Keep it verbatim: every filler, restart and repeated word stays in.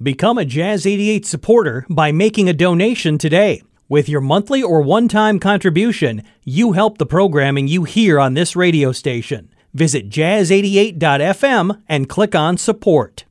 Become a Jazz eighty-eight supporter by making a donation today. With your monthly or one-time contribution, you help the programming you hear on this radio station. Visit jazz eighty-eight dot f m and click on Support.